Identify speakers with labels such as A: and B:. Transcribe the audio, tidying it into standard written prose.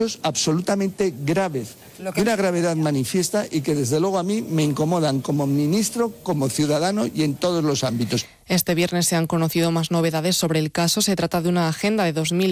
A: absolutamente graves, de una gravedad manifiesta y que desde luego a mí me incomodan como ministro, como ciudadano y en todos los ámbitos.
B: Este viernes se han conocido más novedades sobre el caso. Se trata de una agenda de 2020